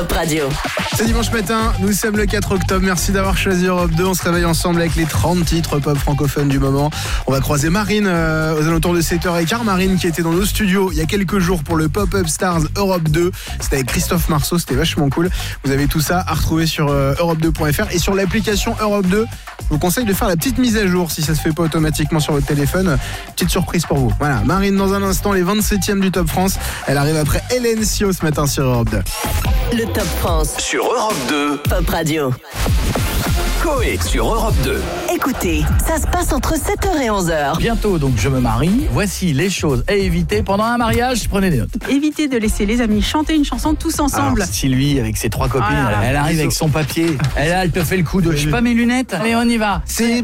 Top Radio. C'est dimanche matin, nous sommes le 4 octobre, merci d'avoir choisi Europe 2, on se réveille ensemble avec les 30 titres pop francophones du moment. On va croiser Marine aux alentours de 7h15, Marine qui était dans nos studios il y a quelques jours pour le Pop-Up Stars Europe 2, c'était avec Christophe Marceau, c'était vachement cool. Vous avez tout ça à retrouver sur europe2.fr et sur l'application Europe 2. Je vous conseille de faire la petite mise à jour si ça se fait pas automatiquement sur votre téléphone. Petite surprise pour vous. Voilà, Marine dans un instant, les 27e du Top France. Elle arrive après Hélène Sio ce matin sur Europe 2. Le Top France Sur Europe 2, Pop Radio. Coé sur Europe 2. Écoutez, ça se passe entre 7h et 11h. Bientôt, donc, je me marie. Voici les choses à éviter pendant un mariage. Prenez des notes. Évitez de laisser les amis chanter une chanson tous ensemble. Alors, Sylvie, avec ses 3 copines, Oh là là. elle arrive avec son papier. Elle te fait le coup de « je pas mes lunettes ?» Allez, on y va. C'est